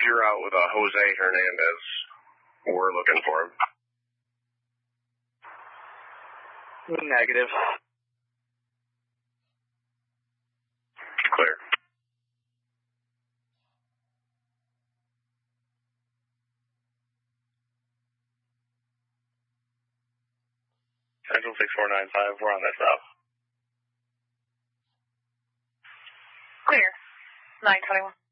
you're out with a Jose Hernandez, we're looking for him. Negative. Clear. Central 6495, we're on this up. Clear. 921.